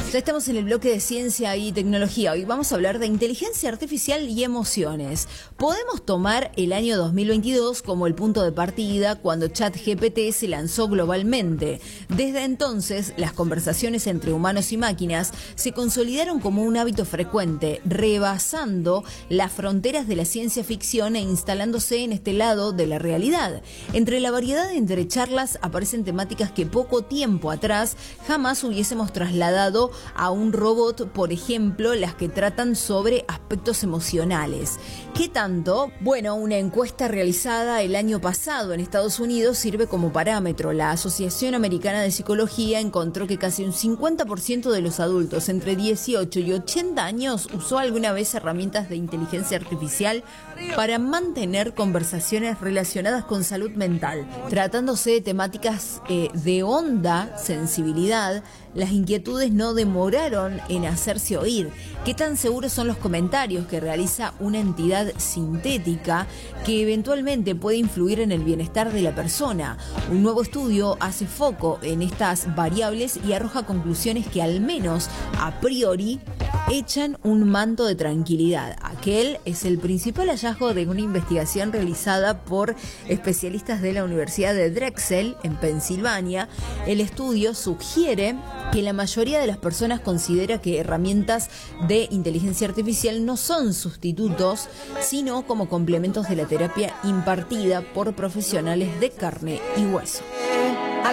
Ya estamos en el bloque de ciencia y tecnología. Hoy vamos a hablar de inteligencia artificial y emociones. Podemos tomar el año 2022 como el punto de partida cuando ChatGPT se lanzó globalmente. Desde entonces, las conversaciones entre humanos y máquinas se consolidaron como un hábito frecuente, rebasando las fronteras de la ciencia ficción e instalándose en este lado de la realidad. Entre la variedad entre charlas aparecen temáticas que poco tiempo atrás jamás hubiésemos trasladado a un robot, por ejemplo, las que tratan sobre aspectos emocionales. ¿Qué tanto? Bueno, una encuesta realizada el año pasado en Estados Unidos sirve como parámetro. La Asociación Americana de Psicología encontró que casi un 50% de los adultos entre 18 y 80 años usó alguna vez herramientas de inteligencia artificial para mantener conversaciones relacionadas con salud mental. Tratándose de temáticas de honda sensibilidad, las inquietudes no demoraron en hacerse oír. ¿Qué tan seguros son los comentarios que realiza una entidad sintética que eventualmente puede influir en el bienestar de la persona? Un nuevo estudio hace foco en estas variables y arroja conclusiones que al menos a priori echan un manto de tranquilidad. Aquel es el principal hallazgo de una investigación realizada por especialistas de la Universidad de Drexel en Pensilvania. El estudio sugiere que la mayoría de las personas considera que herramientas de inteligencia artificial no son sustitutos, sino como complementos de la terapia impartida por profesionales de carne y hueso.